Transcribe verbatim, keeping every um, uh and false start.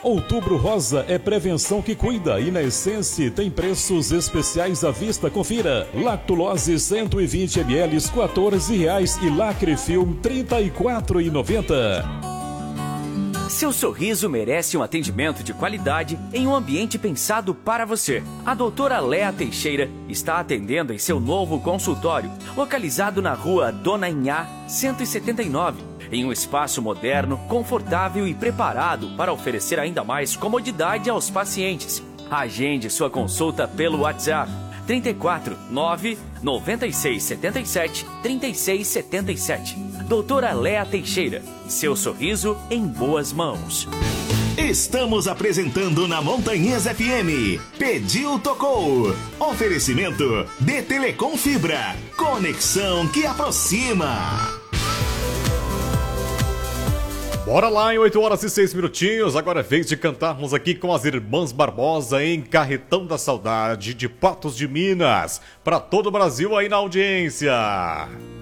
Outubro Rosa é prevenção que cuida e na Essence tem preços especiais à vista. Confira. Lactulose cento e vinte mililitros, quatorze reais e Lacre Film trinta e quatro reais e noventa centavos. Seu sorriso merece um atendimento de qualidade em um ambiente pensado para você. A doutora Léa Teixeira está atendendo em seu novo consultório, localizado na rua Dona Inhá, cento e setenta e nove, em um espaço moderno, confortável e preparado para oferecer ainda mais comodidade aos pacientes. Agende sua consulta pelo WhatsApp trinta e quatro, nove, noventa e seis, setenta e sete, trinta e seis setenta e sete. Doutora Léa Teixeira, seu sorriso em boas mãos. Estamos apresentando na Montanhês F M. Pediu, tocou. Oferecimento de Telecom Fibra. Conexão que aproxima. Bora lá, em oito horas e seis minutinhos. Agora é vez de cantarmos aqui com as Irmãs Barbosa em Carretão da Saudade de Patos de Minas. Para todo o Brasil aí na audiência.